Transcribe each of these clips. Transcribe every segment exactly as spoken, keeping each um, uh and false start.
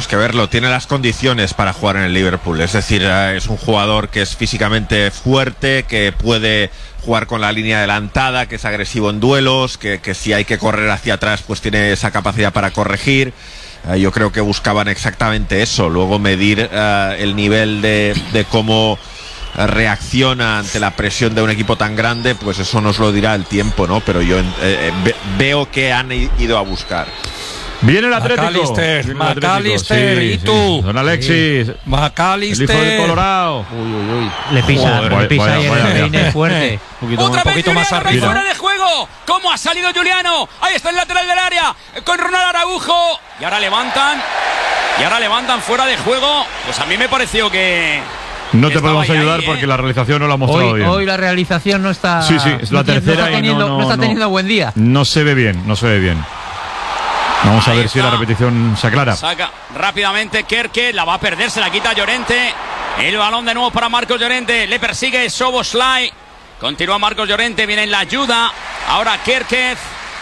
tenemos que verlo. Tiene las condiciones para jugar en el Liverpool. Es decir, es un jugador que es físicamente fuerte, que puede jugar con la línea adelantada, que es agresivo en duelos, que, que si hay que correr hacia atrás, pues tiene esa capacidad para corregir. Uh, yo creo que buscaban exactamente eso. Luego medir uh, el nivel de, de cómo reacciona ante la presión de un equipo tan grande, pues eso nos lo dirá el tiempo, ¿no? Pero yo eh, ve, veo que han ido a buscar. Viene el Atlético. McAllister, McAllister, sí, ¿y tú? Sí. Don Alexis. Sí. McAllister. El hijo de Colorado. Uy, uy, uy. Le pisa, Joder, le pisa vaya, y vaya, el peine vaya. fuerte. Un poquito, Otra un vez poquito Juliano más arriba. fuera de juego. ¿Cómo ha salido Juliano? Ahí está el lateral del área con Ronald Araujo. Y ahora levantan. Y ahora levantan fuera de juego. Pues a mí me pareció que... No te Estaba podemos ahí, ayudar ¿eh? porque la realización no la ha mostrado Hoy, bien. hoy la realización no está. Sí, sí, es la no tiene- tercera no está y no, teniendo, no, no está no. teniendo buen día. No se ve bien, no se ve bien. Vamos Ahí a ver si está. la repetición se aclara. Saca rápidamente Kerke, la va a perder, se la quita Llorente. El balón de nuevo para Marcos Llorente, le persigue Szoboszlai. Continúa Marcos Llorente, viene en la ayuda. Ahora Kerke.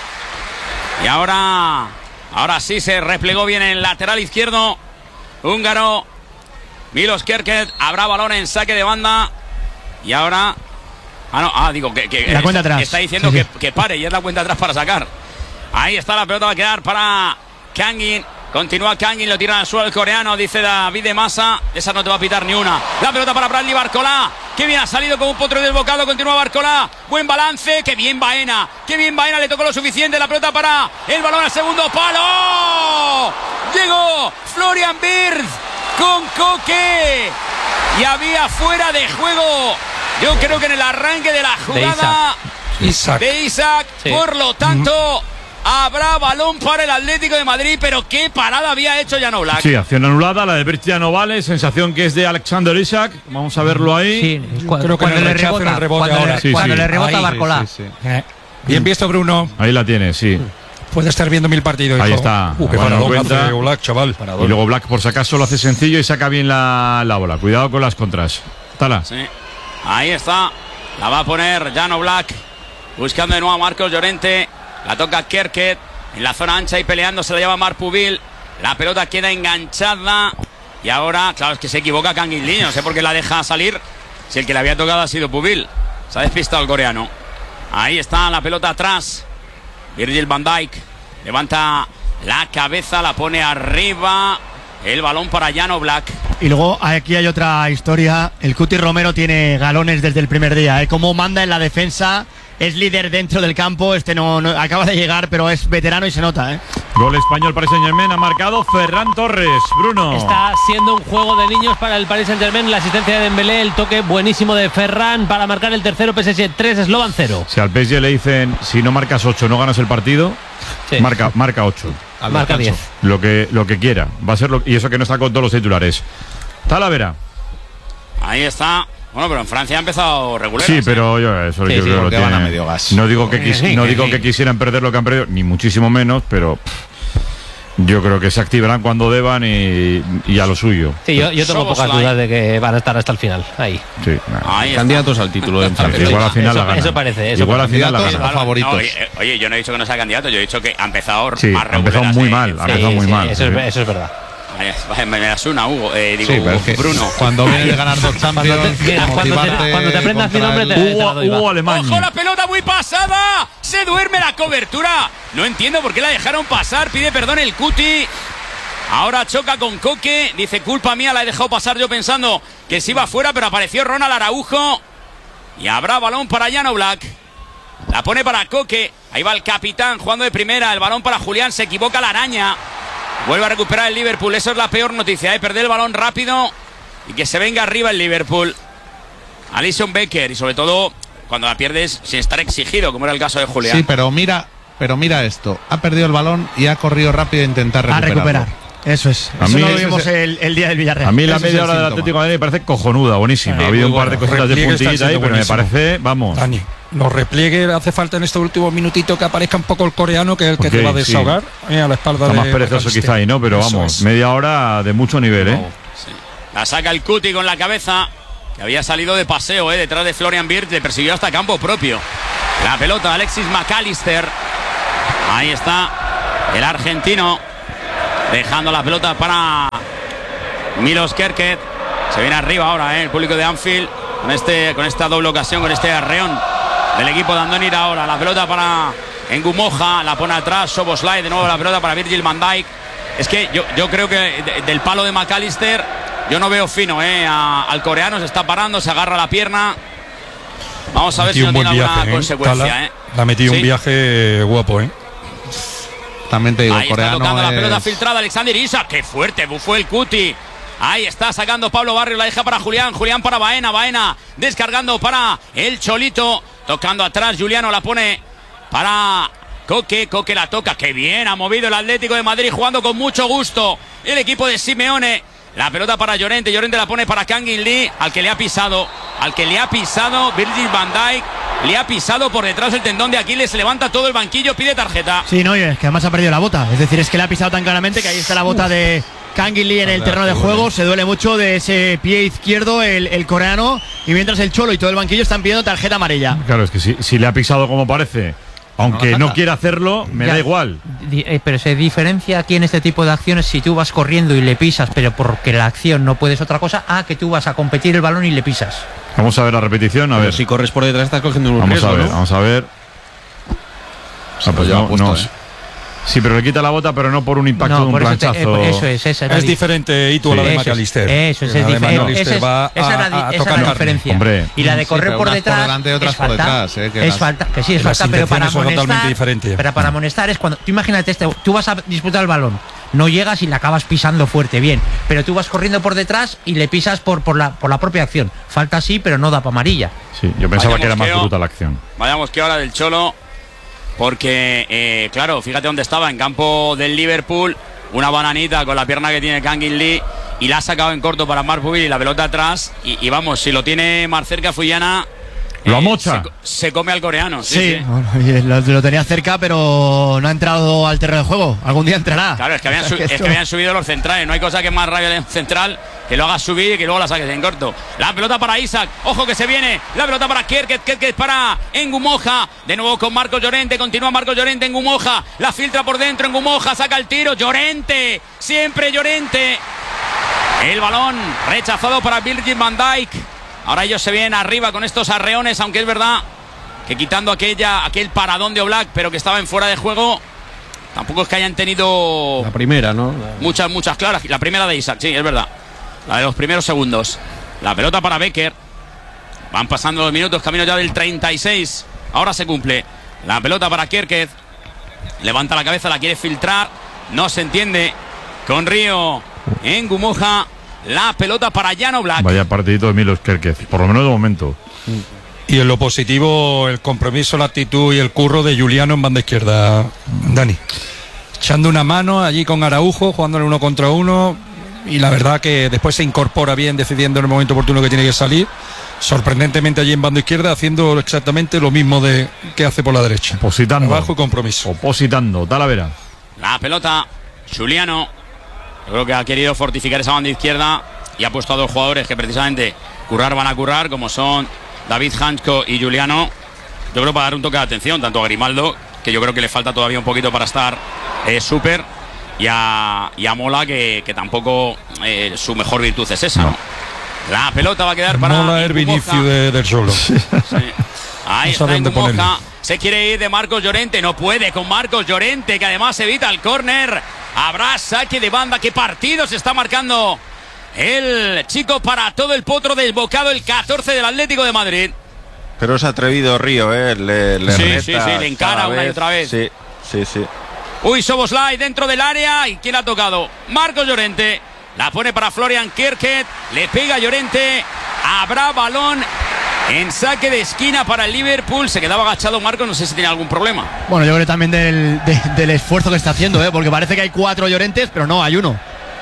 Y ahora, ahora sí se replegó bien en el lateral izquierdo. Húngaro. Milos Kerke, habrá balón en saque de banda. Y ahora... Ah, no, ah, digo que, que La cuenta atrás. está diciendo Sí, que, sí. que pare y es la cuenta atrás para sacar. Ahí está la pelota, va a quedar para Kangin. Continúa Kangin, lo tira al suelo el coreano, dice David de Masa. Esa no te va a pitar ni una. La pelota para Bradley Barcolá. Que bien ha salido con un potro desbocado. Continúa Barcolá. Buen balance. Que bien Baena. Que bien Baena. Le tocó lo suficiente. La pelota para el balón al segundo palo. Llegó Florian Wirtz con Koke. Y había fuera de juego. Yo creo que en el arranque de la jugada Isaac. de Isaac. Sí. Por lo tanto, habrá balón para el Atlético de Madrid. Pero qué parada había hecho Jan Oblak. Sí, acción anulada, la de Bertia no vale, sensación que es de Alexander Isak. Vamos a verlo ahí. Sí, cu- Creo que cuando en el le rechazo, rebota, en el rebote cuando ahora. le, Sí, cuando sí. le rebota Ahí, a Barcolá. Sí, sí, sí. Eh, Bien visto, Bruno. Ahí la tiene, sí. Puede estar viendo mil partidos. Ahí hijo. está. Uh, qué Bueno, paradón cuenta. hace Oblak, chaval. Y luego Black, por si acaso, lo hace sencillo y saca bien la, la bola. Cuidado con las contras. Tala. Sí. Ahí está. La va a poner Jan Oblak. Buscando de nuevo a Marcos Llorente. La toca Kerket. En la zona ancha y peleando se la lleva Marc Pubil. La pelota queda enganchada. Y ahora, claro, es que se equivoca Kangin Lee. No sé por qué la deja salir. Si el que le había tocado ha sido Pubil. Se ha despistado el coreano. Ahí está la pelota atrás. Virgil van Dijk. Levanta la cabeza, la pone arriba. El balón para Jan Oblak. Y luego aquí hay otra historia. El Cuti Romero tiene galones desde el primer día. ¿eh? Cómo manda en la defensa. Es líder dentro del campo. Este no, no acaba de llegar, pero es veterano y se nota. ¿eh? Gol español Paris Saint-Germain, ha marcado Ferran Torres. Bruno. Está siendo un juego de niños para el Paris Saint-Germain. La asistencia de Dembélé, el toque buenísimo de Ferran para marcar el tercero. P S G tres, Slovan cero. Si al P S G le dicen, si no marcas ocho, no ganas el partido, Sí. marca, marca ocho. Al Marca descanso. diez. Lo que, lo que quiera. Va a ser lo, y eso que no está con todos los titulares. Talavera. Ahí está. Bueno, pero en Francia ha empezado regular. Sí, pero yo, eso Sí, yo sí, creo que lo porque van tiene. a medio gas. No digo que, quis- no digo que quisieran perder lo que han perdido, ni muchísimo menos, pero pff, yo creo que se activarán cuando deban y, y a lo suyo. Sí, yo, yo tengo pocas Szoboszlai. dudas de que van a estar hasta el final. Ahí. Sí, nada. Ahí está. Candidatos al título en Francia. Igual al final Eso- la ganan. eso parece, eso Igual al final la Candidatos ganan. a favoritos. No, oye, oye, yo no he dicho que no sea candidato, yo he dicho que ha empezado Sí, más ha empezado reguleras, muy eh. mal, ha Sí, empezado muy sí, mal. Eso, sí. es, eso es verdad. Vaya, Me, me da una, Hugo. Eh, digo, Sí, pero es que Bruno. cuando vienes de ganar dos Champions, Cuando te- mira, cuando te- motivarte cuando te aprendas mi contra nombre, el- te- te la Hugo, doy, va. Hugo Alemán. ¡Ojo, la pelota muy pasada! ¡Se duerme la cobertura! No entiendo por qué la dejaron pasar. Pide perdón el Cuti. Ahora choca con Koke. Dice, culpa mía, la he dejado pasar yo pensando que se iba fuera, pero apareció Ronald Araujo. Y habrá balón para Jan Oblak. La pone para Koke. Ahí va el capitán jugando de primera. El balón para Julián. Se equivoca la araña. Vuelve a recuperar el Liverpool. Eso es la peor noticia, ¿eh? Perder el balón rápido y que se venga arriba el Liverpool. Alisson Becker. Y sobre todo cuando la pierdes sin estar exigido, como era el caso de Julián. Sí, pero mira, pero mira esto. Ha perdido el balón y ha corrido rápido a intentar A recuperarlo. recuperar. Eso es. A Eso mí no lo ese vimos es el, el día del Villarreal. A mí la Ese es media el hora del síntoma. Atlético de Madrid me parece cojonuda, buenísima. Sí, ha habido muy un par de bueno. cositas de Repliegue está puntillita ahí, siendo pero me buenísimo. parece, vamos. Dani, los repliegues hace falta en este último minutito que aparezca un poco el coreano, que es el que Ok, te va a sí. desahogar eh, a la espalda Está de más perezoso McAllister. quizá ahí, ¿no? Pero Eso vamos, es. media hora de mucho nivel, ¿eh? Sí. La saca el Cuti con la cabeza, que había salido de paseo, ¿eh? Detrás de Florian Wirtz, le persiguió hasta campo propio. La pelota, Alexis McAllister. Ahí está el argentino. Dejando la pelota para Milos Kerkez. Se viene arriba ahora, ¿eh? El público de Anfield. Con, este, con esta doble ocasión, con este arreón del equipo de Andoni Iraola. La pelota para Ngumoja. La pone atrás Szoboszlai. De nuevo la pelota para Virgil van Dijk. Es que yo, yo creo que de, del palo de McAllister yo no veo fino, ¿eh? A, al coreano se está parando, se agarra la pierna. Vamos a ver si no tiene alguna viaje, consecuencia, Tala, ¿eh? Le ha metido ¿Sí? un viaje guapo, ¿eh? También te digo, Ahí coreano está tocando es... la pelota filtrada Alexander Isak. Qué fuerte fue el Cuti. Ahí está sacando Pablo Barrios, la deja para Julián, Julián para Baena, Baena descargando para el Cholito, tocando atrás, Juliano la pone para Coque, Coque la toca, qué bien ha movido el Atlético de Madrid, jugando con mucho gusto el equipo de Simeone. La pelota para Llorente, Llorente la pone para Kangin Lee, al que le ha pisado, al que le ha pisado Virgil van Dijk, le ha pisado por detrás el tendón de Aquiles, se levanta todo el banquillo, pide tarjeta. Sí, no, y es que además ha perdido la bota, es decir, es que le ha pisado tan claramente que ahí está la bota de Kangin Lee en el terreno de juego, se duele mucho de ese pie izquierdo el, el coreano, y mientras el Cholo y todo el banquillo están pidiendo tarjeta amarilla. Claro, es que si, si le ha pisado como parece, aunque no, no quiera hacerlo, me Ya, da igual. di- eh, Pero se diferencia aquí en este tipo de acciones si tú vas corriendo y le pisas, pero porque la acción no puedes otra cosa, a que tú vas a competir el balón y le pisas. Vamos a ver la repetición, a Pero ver. si corres por detrás estás cogiendo un Vamos riesgo, a ver, ¿no? vamos a ver. Ah, pues lleva no, puesto, no. ¿eh? Sí, pero le quita la bota, pero no por un impacto No, de un por eso, te- planchazo. eh, eso es, esa es, la Es di- diferente, Itu, a la de Eso es, McAllister. Eso es, La es de diferente. McAllister Esa es- va a- esa es la di- a esa es tocar la carne. diferencia. Hombre. Y la de Sí, correr pero por unas por detrás delante y otras es por falta. detrás, eh, que es las- falta, que sí es Las falta, pero para intenciones son amonestar, totalmente diferentes. pero para amonestar es cuando tú imagínate este, tú vas a disputar el balón, no llegas y le acabas pisando fuerte, bien, pero tú vas corriendo por detrás y le pisas por por la por la propia acción. Falta sí, pero no da para amarilla. Sí, yo pensaba Vaya que era más mosqueo. bruta la acción. Vayamos que ahora del Cholo, porque, eh, claro, fíjate dónde estaba, en campo del Liverpool, una bananita con la pierna que tiene Kangin Lee, y la ha sacado en corto para Marc Pubil y la pelota atrás, y, y vamos, si lo tiene más cerca Fuyana, Lo amocha. se, se come al coreano. Sí, Sí, sí. bueno, y lo, lo tenía cerca, pero no ha entrado al terreno de juego. Algún día entrará. Claro, es que, habían su- Que es esto- que habían subido los centrales. No hay cosa que más rabia de un central que lo hagas subir y que luego la saques en corto. La pelota para Isaac. Ojo que se viene. La pelota para Kerkez. Kerkez para Ngumoja. De nuevo con Marcos Llorente. Continúa Marcos Llorente en Ngumoja. La filtra por dentro en Ngumoja. Saca el tiro. Llorente. Siempre Llorente. El balón rechazado para Virgil van Dijk. Ahora ellos se vienen arriba con estos arreones, aunque es verdad que quitando aquella, aquel paradón de Oblak, pero que estaba en fuera de juego, tampoco es que hayan tenido La primera, ¿no? muchas, muchas claras. La primera de Isaac, sí, es verdad. La de los primeros segundos. La pelota para Becker. Van pasando los minutos, camino ya del treinta y seis. Ahora se cumple. La pelota para Kerkez. Levanta la cabeza, la quiere filtrar. No se entiende con Río en Ngumoja. La pelota para Jan Oblak. Vaya partidito de Milos Kerkez, por lo menos de momento. Y en lo positivo, el compromiso, la actitud y el curro de Juliano en banda izquierda, Dani. Echando una mano allí con Araujo, jugándole uno contra uno. Y la verdad que después se incorpora bien, decidiendo en el momento oportuno que tiene que salir. Sorprendentemente allí en banda izquierda, haciendo exactamente lo mismo de que hace por la derecha. Opositando. Trabajo y compromiso. Opositando, Talavera. La pelota, Juliano. Yo creo que ha querido fortificar esa banda izquierda y ha puesto a dos jugadores que precisamente currar van a currar, como son David Hansko y Juliano. Yo creo para dar un toque de atención, tanto a Grimaldo, que yo creo que le falta todavía un poquito para estar eh, súper, y a, y a Mola, que, que tampoco eh, su mejor virtud es esa, ¿no? La pelota va a quedar para Mola el Ngumoja. Vinicius de- del Solo. Sí. Ahí No está sabe dónde Ngumoja. ponerlo. Se quiere ir de Marcos Llorente. No puede con Marcos Llorente, que además evita el córner. Habrá saque de banda. ¿Qué partido se está marcando el chico para todo el potro desbocado, el catorce del Atlético de Madrid? Pero es atrevido Río, ¿eh? Le, le Sí, reta sí, sí, le encara cada una y otra vez. Sí, sí, sí. Uy, Szoboszlai dentro del área. ¿Y quién ha tocado? Marcos Llorente. La pone para Florian Kerkez. Le pega Llorente. Habrá balón en saque de esquina para el Liverpool. Se quedaba agachado Marcos. No sé si tiene algún problema. Bueno, yo creo también del, de- del esfuerzo que está haciendo, ¿eh? Porque parece que hay cuatro Llorentes, pero no, hay uno.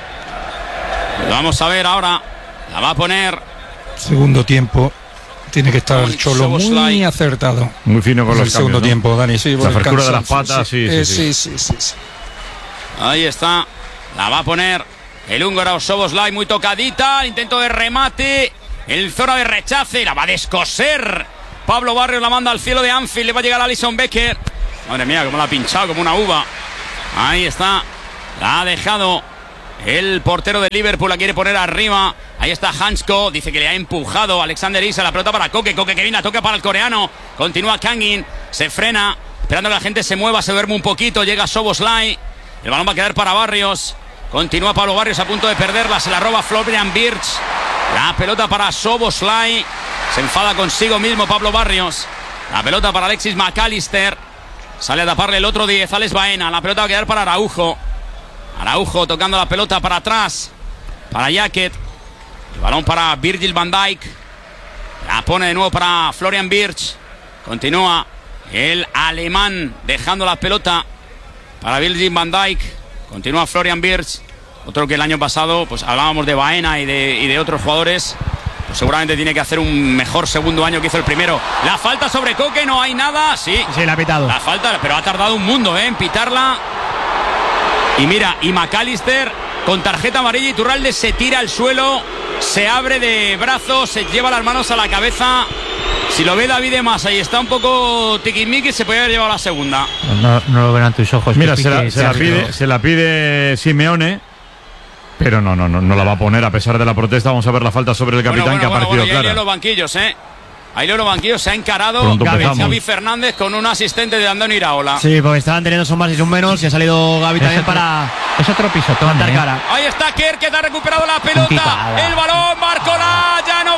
Lo vamos a ver ahora. La va a poner. Segundo tiempo. Tiene que estar el Dominic Cholo muy Szoboszlai. acertado. Muy fino con En los el segundo cambios, ¿no? tiempo, Dani. Sí, por La el frescura de las cansancio, patas, sí, sí, Eh, sí. sí, sí, sí. Ahí está. La va a poner el húngaro Szoboszlai. Muy tocadita. Intento de remate. El zona de rechace. La va a descoser. Pablo Barrios la manda al cielo de Anfield. Le va a llegar a Alisson Becker. Madre mía, como la ha pinchado, como una uva. Ahí está. La ha dejado el portero de Liverpool, la quiere poner arriba. Ahí está Hansko, dice que le ha empujado Alexander Isak, la pelota para Koke, Koke que viene, toca para el coreano. Continúa Kangin, se frena, esperando que la gente se mueva, se duerme un poquito. Llega Szoboszlai, el balón va a quedar para Barrios. Continúa Pablo Barrios a punto de perderla, se la roba Florian Wirtz. La pelota para Szoboszlai, se enfada consigo mismo Pablo Barrios. La pelota para Alexis McAllister, sale a taparle el otro diez, Alex Baena. La pelota va a quedar para Araujo. Araujo tocando la pelota para atrás, para Jacket. El balón para Virgil van Dijk. La pone de nuevo para Florian Wirtz. Continúa el alemán dejando la pelota para Virgil van Dijk. Continúa Florian Wirtz. Otro que el año pasado pues hablábamos de Baena y de, y de otros jugadores. Pues seguramente tiene que hacer un mejor segundo año que hizo el primero. La falta sobre Koke, no hay nada. Sí, sí, la ha pitado. La falta, pero ha tardado un mundo ¿eh? en pitarla. Y mira, y McAllister con tarjeta amarilla. Iturralde se tira al suelo, se abre de brazos, se lleva las manos a la cabeza. Si lo ve David de Masa y está un poco tiquismiquis, se puede haber llevado la segunda. No, no lo verán tus ojos. Mira, se la, se, la pide, se la pide Simeone, pero no, no, no, no la va a poner a pesar de la protesta. Vamos a ver la falta sobre el capitán, bueno, bueno, que ha parecido bueno, clara. Ahí los banquillos, ¿eh? Ahí los banquillos, se ha encarado Gavi, Xavi Fernández con un asistente de Andoni Iraola. Sí, porque estaban teniendo son más y son menos y ha salido Gavi también otro, para es otro pisotón, dar ¿eh? cara. Ahí está Kerr, que te ha recuperado la pelota. El balón, Barcola, Jan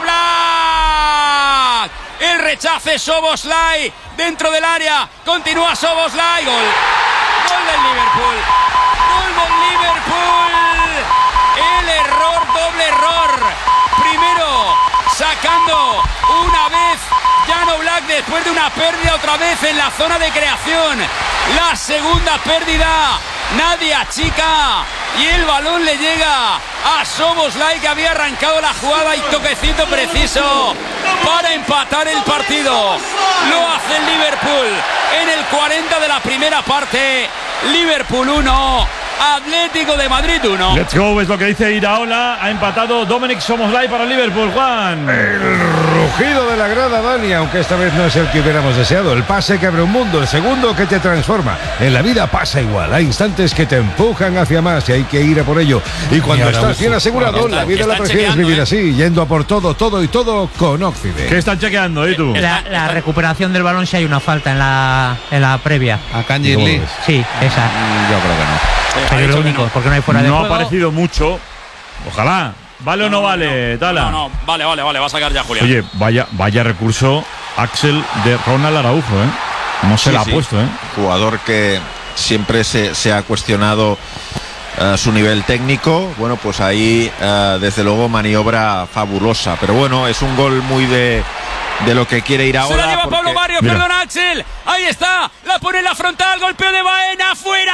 Oblak. El rechace, Szoboszlai dentro del área. Continúa Szoboszlai. Gol. Gol del Liverpool. Gol del Liverpool. El error, doble error. Primero, sacando una vez Jan Oblak después de una pérdida otra vez en la zona de creación. La segunda pérdida, nadie achica y el balón le llega a Szoboszlai, que había arrancado la jugada, y toquecito preciso para empatar el partido. Lo hace el Liverpool en el cuarenta de la primera parte. Liverpool uno, Atlético de Madrid uno. Let's go, es lo que dice Iraola. Ha empatado Dominic Szoboszlai para el Liverpool, Juan. El rugido de la grada, Dani, aunque esta vez no es el que hubiéramos deseado. El pase que abre un mundo, el segundo que te transforma. En la vida pasa igual, hay instantes que te empujan hacia más y hay que ir a por ello. Y cuando y estás bien asegurado, está, la vida la prefieres vivir ¿eh? así, yendo a por todo, todo y todo con Occident. ¿Qué están chequeando, eh, tú? La, la recuperación del balón, si hay una falta en la, en la previa. ¿A Kanji Lee? Sí, esa. Yo creo que no. Pero es lo único, porque no hay fuera de no juego. No ha parecido mucho. Ojalá. ¿Vale no, o no, no vale, no, Tala? No, no, vale, vale, vale, va a sacar ya Julián. Oye, vaya, vaya recurso Axel de Ronald Araujo, ¿eh? No se sí, la ha sí. puesto, ¿eh? Jugador que siempre se, se ha cuestionado uh, su nivel técnico. Bueno, pues ahí, uh, desde luego, maniobra fabulosa. Pero bueno, es un gol muy de... de lo que quiere ir ahora. Se la lleva porque... Pablo Barrios, Mira. perdón Axel. Ahí está, la pone en la frontal, golpeo de Baena, fuera.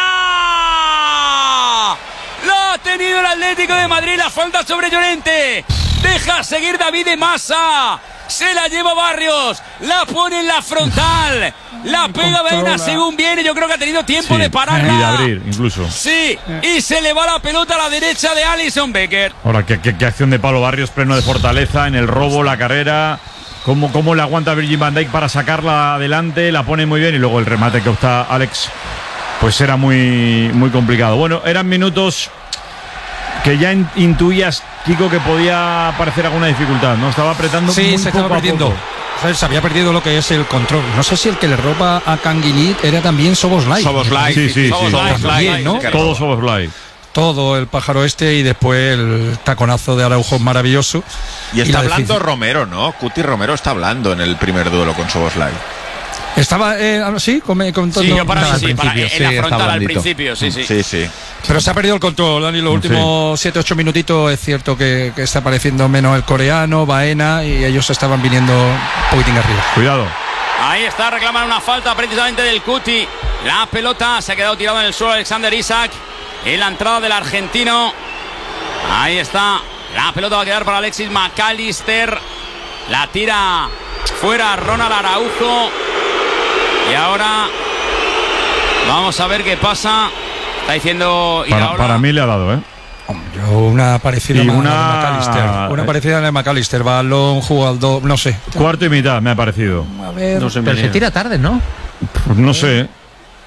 La ha tenido el Atlético de Madrid, la falta sobre Llorente. Deja seguir David de Masa. Se la lleva Barrios, la pone en la frontal. La pega Baena según viene. Yo creo que ha tenido tiempo sí, de pararla. Y de abrir, incluso. Sí, y se le va la pelota a la derecha de Alisson Becker. Ahora, qué, qué, qué acción de Pablo Barrios, pleno de fortaleza en el robo, la carrera. Cómo, cómo le aguanta Virgil van Dijk para sacarla adelante, la pone muy bien, y luego el remate que opta Alex, pues era muy, muy complicado. Bueno, eran minutos que ya in, intuías, Kiko, que podía parecer alguna dificultad, ¿no? Estaba apretando sí, muy se poco estaba perdiendo. A poco. Se había perdido lo que es el control. No sé si el que le roba a Kangilit era también Szoboszlai. Szoboszlai, sí, sí, sí. También, ¿no? Todo Szoboszlai. Todo el pájaro este y después el taconazo de Araujo maravilloso. Y está y hablando difícil. Romero, ¿no? Cuti Romero está hablando en el primer duelo con Szoboszlai. Estaba, eh, sí, con, con todo. Sí, yo para mí sí, para, en sí, la frontal al blandito. principio, sí, sí. Sí, sí. Pero se ha perdido el control, Dani, los últimos siete ocho minutitos. Es cierto que, que está apareciendo menos el coreano, Baena, y ellos estaban viniendo un poquitín arriba. Cuidado. Ahí está, reclaman una falta precisamente del Cuti. La pelota se ha quedado tirado en el suelo Alexander Isak. En la entrada del argentino. Ahí está. La pelota va a quedar para Alexis McAllister. La tira fuera Ronald Araujo. Y ahora vamos a ver qué pasa. Está diciendo para, para mí le ha dado, ¿eh? Yo una parecida y a una... McAllister. Una parecida a la de McAllister. Balón, jugador, no sé. Cuarto y mitad me ha parecido. A ver. No sé, pero se tira tarde, ¿no? Pues no sé.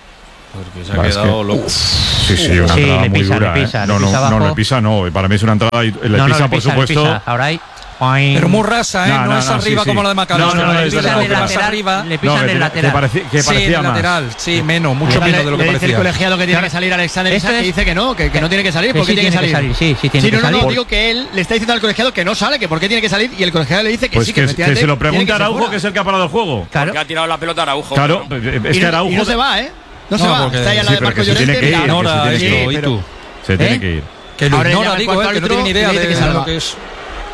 Porque se ha Va, es quedado que- loco. Sí, sí, una Sí, entrada le muy pisa, dura. le ¿eh? pisa, no, le no, pisa no, abajo. le pisa no. Para mí es una entrada y le No, no, pisa, le por pisa, le supuesto. pisa. Ahora hay. Poing. Pero muy rasa, ¿eh? No, No, no, es no, arriba sí, sí. como la de McAllister. No, no, no, le es pisan verdad, el que más lateral, arriba. le pisan No, que- el que lateral. parece- que Sí, parecía el más. lateral. Sí, menos, mucho Le- menos de lo que le dice el parecía. colegiado que tiene que salir Alexander Esto Isak, que es- dice que no, que, que no tiene que salir. que ¿Por qué sí tiene que tiene que salir? salir, sí, sí tiene sí, que no, no, salir. no, digo que él le está diciendo al colegiado que no sale, que por qué tiene que salir, y el colegiado le dice que Pues sí, que, que, que efectivamente se lo tiene pregunta que ser Araujo, fuera. que es el que ha parado el juego. Claro. Que ha tirado la pelota Araujo. Claro, Bueno. es Y que no- Araujo. y no se va, ¿eh? No se No, va. porque- Está ahí al Sí, lado de pero que Marcos se tiene Llorente. que ir. mira, que se Ignora tiene que esto, ir. y tú. Se tiene ¿Eh? que ir. Que lo Ahora ignora, llama el digo, cuarto eh, que no árbitro tiene ni y idea le dice de, que de salga. lo que es.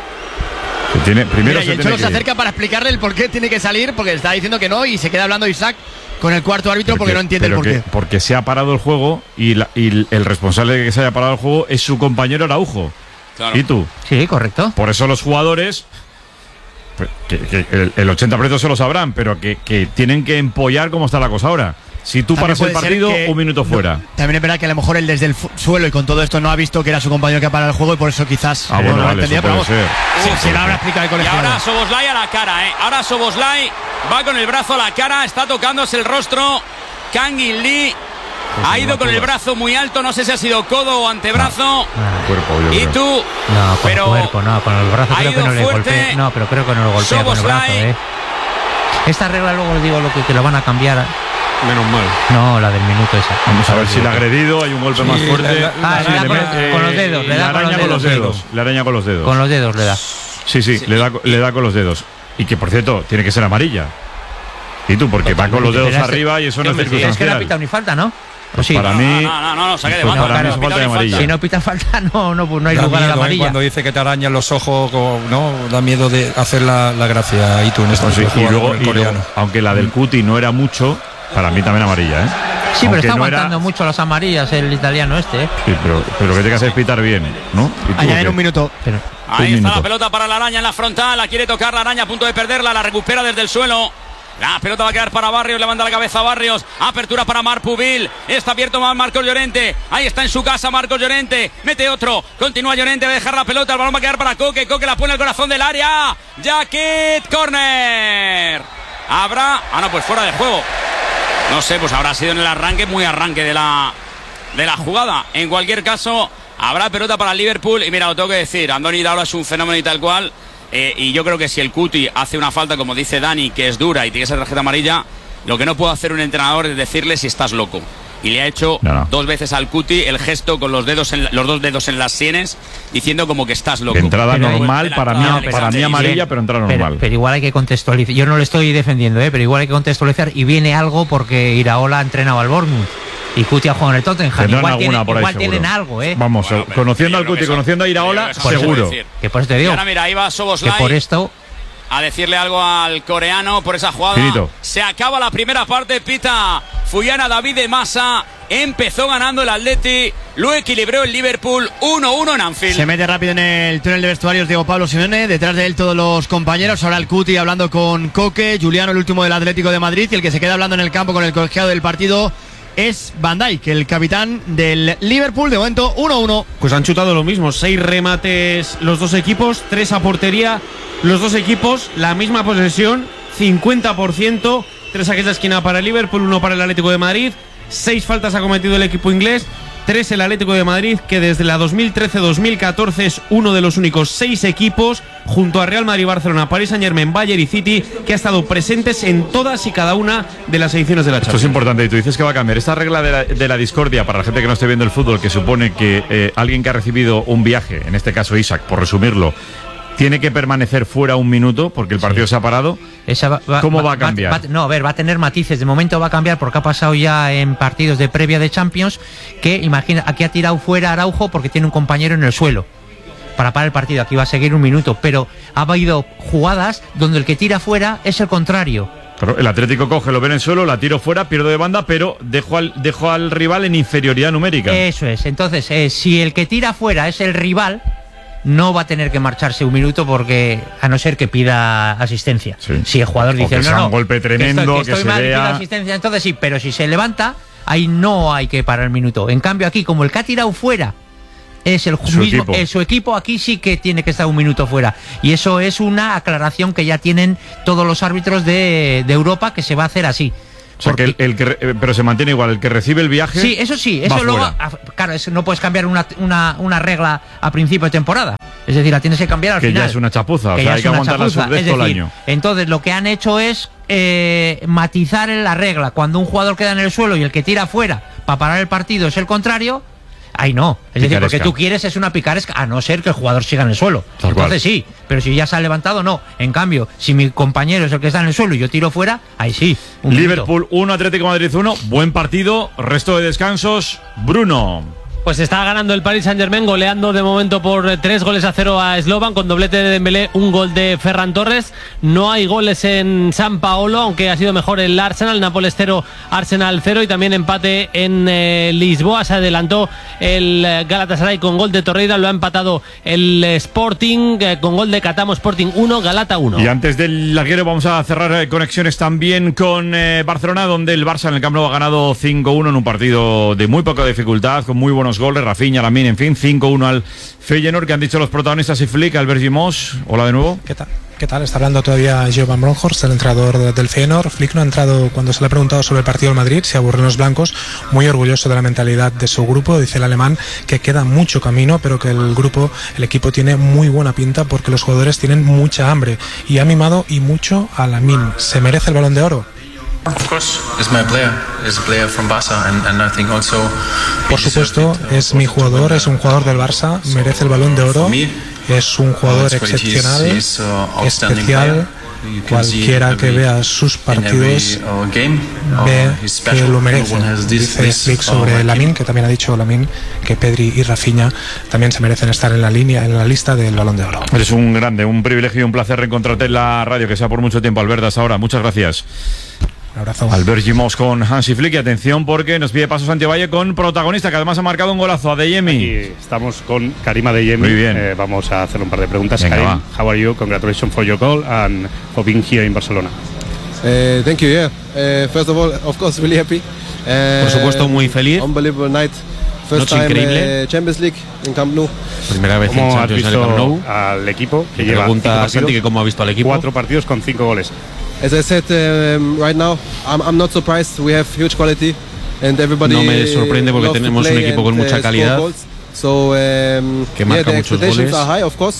Se tiene, primero Mira, y se el tiene Cholo que se ir. acerca para explicarle el por qué tiene que salir, porque está diciendo que no, y se queda hablando Isaac con el cuarto árbitro porque no entiende el pero por que- qué. Porque se ha parado el juego y, la- y el responsable de que se haya parado el juego es su compañero Araujo. Claro. ¿Y tú? Sí, correcto. Por eso los jugadores, pues, que, que el, el ochenta por ciento se lo sabrán, pero que, que tienen que empollar cómo está la cosa ahora. Si tú También paras el puede ser partido, que- un minuto no, fuera. También es verdad que a lo mejor él desde el fu- suelo y con todo esto no ha visto que era su compañero que ha parado el juego y por eso quizás Ah, no bueno, lo vale, entendía, eso pero puede vamos, ser. sí, Eso se puede lo habrá ser. explicado el Y colegiado. ahora Soboslai a la cara, ¿eh? Ahora Soboslai va con el brazo a la cara, está tocándose el rostro. Kang In Lee ha ido con el brazo muy alto, no sé si ha sido codo o antebrazo. Cuerpo, yo Y creo. tú, No, con pero el cuerpo, no, con el brazo ha creo que ido no le fuerte. golpea. No, pero creo que no lo golpea con el brazo, Szoboszlai. eh. Esta regla luego os digo lo que, que lo van a cambiar. Menos mal. No, la del minuto esa. Vamos a ver si le ha agredido, hay un golpe Sí, más fuerte. la- la- Ah, le da Le con, mete- con los dedos, le da con araña los con los dedos. dedos. Le araña con los dedos. Con los dedos le da. Sí, sí, le da, le da con los dedos. Y que, por cierto, tiene que ser amarilla. ¿Y tú? Porque va con los dedos Pero este- arriba y eso no es Sí, es que no ha circunstancial. pitado ni falta, ¿no? Pues ¿O sí? para no, mí, no, no, no, no, saque de pues banda. para mí No es pita falta de ni amarilla. Si no pita falta, no, no, pues no hay Da lugar a la miedo, ¿eh? amarilla. Cuando dice que te arañan los ojos, como- ¿no? Da miedo de hacer la, la gracia y tú en este pues sí, tipo de y jugador luego, con el y luego, coreano. aunque la del Cuti no era mucho, para mí también amarilla, ¿eh? Sí, pero Aunque está no era- aguantando mucho las amarillas el italiano este, ¿eh? Sí, pero, pero que te que hacer es pitar bien, ¿no? ¿Y tú, Añadir qué? un minuto. Pero Ahí Un está minuto. la pelota para la araña en la frontal. La quiere tocar la araña a punto de perderla. La recupera desde el suelo. La pelota va a quedar para Barrios. Levanta la cabeza Barrios. Apertura para Marc Pubil. Está abierto más Marcos Llorente. Ahí está en su casa Marcos Llorente. Mete otro. Continúa Llorente. Va a dejar la pelota. El balón va a quedar para Coque. Coque la pone al corazón del área. Jacket corner. Habrá. Ah, no, pues fuera de juego. No sé, pues habrá sido en el arranque, muy arranque de la, de la jugada. En cualquier caso, habrá pelota para el Liverpool. Y mira, lo tengo que decir, Andoni Iraola es un fenómeno y tal cual. Eh, y yo creo que si el Cuti hace una falta, como dice Dani, que es dura y tiene esa tarjeta amarilla, lo que no puede hacer un entrenador es decirle si estás loco. Y le ha hecho No, no. dos veces al Cuti el gesto con los dedos en la- los dos dedos en las sienes, diciendo como que estás loco. De entrada Pero- normal, para mí, No, para mí Alexander amarilla, Isak. pero entrada Pero, normal. pero igual hay que contextualizar. Yo no lo estoy defendiendo, ¿eh? Pero igual hay que contextualizar. Y viene algo porque Iraola ha entrenado al Bournemouth. Y Cuti ha jugado en el Tottenham. Tendrán Igual, alguna tienen, por ahí, igual seguro. tienen algo, ¿eh? Vamos, Bueno, pero conociendo yo al creo Cuti, que eso- conociendo a Iraola, yo creo que eso se seguro. puede decir. Que por eso te Y digo. ahora mira, ahí va Que Szoboszlai por esto. a decirle algo al coreano por esa jugada. Finito. Se acaba la primera parte, pita Fuyana David de Massa. Empezó ganando el Atleti, lo equilibró el Liverpool uno uno en Anfield. Se mete rápido en el túnel de vestuarios Diego Pablo Simeone, detrás de él todos los compañeros, ahora el Cuti hablando con Coque, Juliano el último del Atlético de Madrid y el que se queda hablando en el campo con el colegiado del partido es Van Dijk, el capitán del Liverpool, de momento uno uno. Pues han chutado lo mismo, seis remates los dos equipos, tres a portería los dos equipos, la misma posesión, cincuenta por ciento, tres saques de esquina para el Liverpool, uno para el Atlético de Madrid, seis faltas ha cometido el equipo inglés, tres el Atlético de Madrid, que desde la dos mil trece dos mil catorce es uno de los únicos seis equipos, junto a Real Madrid, Barcelona, Paris Saint-Germain, Bayern y City, que ha estado presentes en todas y cada una de las ediciones de la Esto es Champions. importante y tú dices que va a cambiar. Esta regla de la, de la discordia para la gente que no esté viendo el fútbol, que supone que eh, alguien que ha recibido un viaje, en este caso Isaac, por resumirlo, tiene que permanecer fuera un minuto porque el partido se ha parado. Esa va- va- ¿Cómo va a cambiar? va- no, a ver, va a tener matices. De momento va a cambiar porque ha pasado ya en partidos de previa de Champions que, imagina, aquí ha tirado fuera Araujo porque tiene un compañero en el suelo para parar el partido. Aquí va a seguir un minuto, pero ha habido jugadas donde el que tira fuera es el contrario. Claro, el Atlético coge, lo ve en el suelo, la tiro fuera, pierdo de banda, pero dejo al, dejo al rival en inferioridad numérica. Eso es. Entonces, eh, si el que tira fuera es el rival, no va a tener que marcharse un minuto porque, a no ser que pida asistencia. Sí. Si el jugador O dice, que no, sea no, un golpe que estoy- tremendo, que que estoy se mal y pido vea. asistencia, entonces sí, pero si se levanta, ahí no hay que parar el minuto. En cambio, aquí, como el que ha tirado fuera es el Su mismo, equipo. eh, su equipo, aquí sí que tiene que estar un minuto fuera. Y eso es una aclaración que ya tienen todos los árbitros de, de Europa, que se va a hacer así. O sea, que el, el que re- pero se mantiene igual, el que recibe el viaje. Sí, eso sí, eso va luego, fuera. a- claro, es- no puedes cambiar una, una, una regla a principio de temporada. Es decir, la tienes que cambiar al Que final. ya es una chapuza, o Que sea, ya hay es que una aguantar la chapuza. surdez Es todo el decir, año. entonces lo que han hecho es eh, matizar en la regla. Cuando un jugador queda en el suelo y el que tira fuera para parar el partido es el contrario, ahí no. Es decir, porque Picaresca. tú quieres es una picaresca, a no ser que el jugador siga en el suelo. Tal Entonces cual. sí, pero si ya se ha levantado, no. En cambio, si mi compañero es el que está en el suelo y yo tiro fuera, ahí sí. un minuto. Liverpool uno, Atlético de Madrid uno. Buen partido, resto de descansos. Bruno. Pues está ganando el Paris Saint-Germain, goleando de momento por eh, tres goles a cero a Slovan, con doblete de Dembélé, un gol de Ferran Torres. No hay goles en San Paolo, aunque ha sido mejor el Arsenal. Nápoles cero, Arsenal cero, y también empate en eh, Lisboa. Se adelantó el eh, Galatasaray con gol de Torreira, lo ha empatado el eh, Sporting eh, con gol de Catamo. Sporting uno, Galata uno. Y antes del larguero vamos a cerrar eh, conexiones también con eh, Barcelona, donde el Barça en el Camp Nou ha ganado cinco uno en un partido de muy poca dificultad, con muy buenos goles, Rafinha, Lamine, en fin, cinco uno al Feyenoord, que han dicho los protagonistas y Flick, Albert Gimos. Hola de nuevo. ¿Qué tal? ¿Qué tal? Está hablando todavía Gio Van Bronckhorst, el entrenador de- del Feyenoord. Flick no ha entrado cuando se le ha preguntado sobre el partido del Madrid, se aburren los blancos, muy orgulloso de la mentalidad de su grupo. Dice el alemán que queda mucho camino, pero que el grupo, el equipo tiene muy buena pinta porque los jugadores tienen mucha hambre, y ha mimado y mucho a Lamine. ¿Se merece el Balón de Oro? Of course, it's my player. It's a player from Barca, and, and I think also. Por supuesto, es mi jugador, es un jugador del Barça, merece el Balón de Oro. Es un jugador excepcional, especial. Cualquiera que vea sus partidos ve que lo merece. Dice Flick sobre Lamine, que también ha dicho Lamine que Pedri y Rafinha también se merecen estar en la línea, en la lista del Balón de Oro. Eres un grande, un privilegio y un placer reencontrarte en la radio, que sea por mucho tiempo, Albert, hasta ahora. Muchas gracias. Un abrazo. Albert Gimos con Hansi Flick, y atención porque nos pide paso Santiago Valle con protagonista, que además ha marcado un golazo, Adeyemi. Aquí estamos con Karim Adeyemi. Muy bien. Eh, vamos a hacer un par de preguntas. Venga, Karim, va. how are you? Congratulations for your goal and for being here in Barcelona. Uh, thank you. Yeah. Uh, first of all, of course, really happy. Uh, Por supuesto, muy feliz. Unbelievable night. First Noche time increíble. uh, Champions League in Camp Nou. Primera vez en ¿Cómo has Champions en el visto Camp Nou? al equipo que Me lleva pregunta cinco partidos, Santi que cómo ha visto al equipo. cuatro partidos con cinco goles? As I said um, right now, I'm, I'm not surprised. We have huge quality, and everybody. No me sorprende porque love to tenemos un play equipo con and, mucha uh, score calidad, goals. So um, que yeah, marca the muchos expectations goles. are high, of course,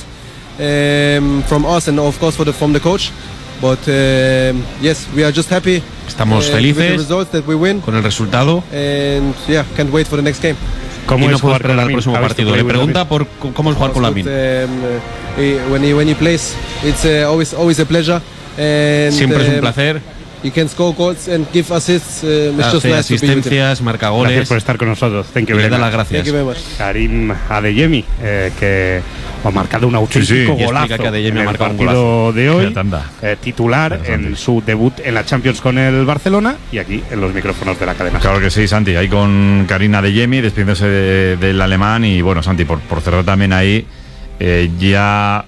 um, from us and of course for the, from the coach. But um, yes, we are just happy. Estamos uh, with the felices results that we win, con el resultado. and yeah, can't wait for the next game. ¿Cómo Y no es puedo jugar con esperar al Lamine? próximo ¿Ha visto partido. play Le with pregunta por c- cómo es jugar con But, Lamine. um, uh, he- when he when he plays, it's uh, always always a pleasure. And, Siempre es un um, placer. He can score goals and give assists. Uh, it's just Hace nice to be with him. asistencias, marca Gracias goles. por estar con nosotros. Thank you Y le very da much. las gracias. Thank you very much. Karim Adeyemi, eh, que ha marcado un auténtico Y explica golazo que Adeyemi en ha el marcado un partido golazo. de hoy, Qué tanda. eh, titular en su debut en la Champions con el Barcelona, y aquí en los micrófonos de la cadena. Claro que sí, Santi, ahí con Karina Adeyemi despidiéndose de- del alemán. Y bueno, Santi, por, por cerrar también ahí, eh, ya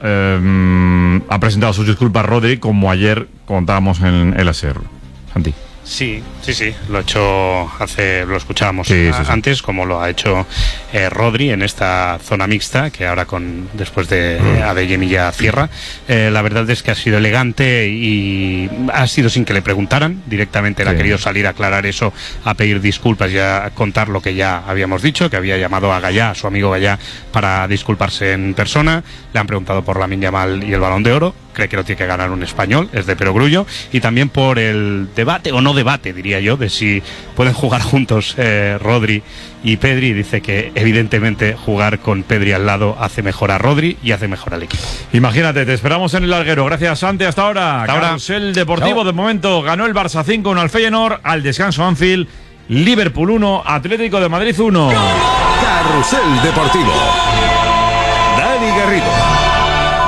eh, ha presentado sus disculpas Rodri, como ayer contábamos en el A S R. Santi. Sí, sí, sí, lo ha hecho hace, lo escuchábamos Sí, a- sí, sí. antes, como lo ha hecho eh, Rodri en esta zona mixta, que ahora con después de Mm. eh, Adeyemi ya cierra. Eh, la verdad es que ha sido elegante y ha sido sin que le preguntaran, directamente él ha Sí. querido salir a aclarar eso, a pedir disculpas y a contar lo que ya habíamos dicho, que había llamado a Gallá, a su amigo Gallá, para disculparse en persona. Le han preguntado por Lamine Yamal y el Balón de Oro. Cree que lo tiene que ganar un español, es de perogrullo, y también por el debate, o no debate, diría yo, de si pueden jugar juntos eh, Rodri y Pedri. Dice que evidentemente jugar con Pedri al lado hace mejor a Rodri y hace mejor al equipo. Imagínate, te esperamos en el larguero. Gracias, Santi, hasta ahora. Hasta ahora. Carrusel Deportivo, Chao. de momento ganó el Barça cinco uno al Feyenoord, al descanso Anfield, Liverpool uno, Atlético de Madrid uno. Carrusel Deportivo. Dani Garrido.